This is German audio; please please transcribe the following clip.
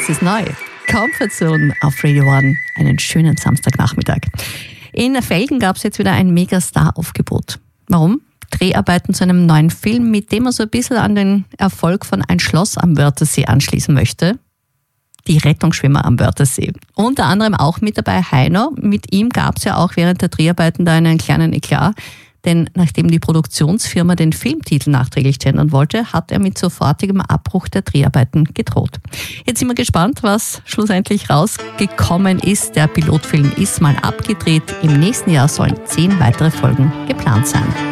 Das ist neu. Comfort Zone auf Radio One. Einen schönen Samstagnachmittag. In Felden gab es jetzt wieder ein Megastar-Aufgebot. Warum? Dreharbeiten zu einem neuen Film, mit dem man so ein bisschen an den Erfolg von Ein Schloss am Wörthersee anschließen möchte. Die Rettungsschwimmer am Wörthersee. Unter anderem auch mit dabei Heino. Mit ihm gab es ja auch während der Dreharbeiten da einen kleinen Eklat. Denn nachdem die Produktionsfirma den Filmtitel nachträglich gendern wollte, hat er mit sofortigem Abbruch der Dreharbeiten gedroht. Jetzt sind wir gespannt, was schlussendlich rausgekommen ist. Der Pilotfilm ist mal abgedreht. Im nächsten Jahr sollen 10 weitere Folgen geplant sein.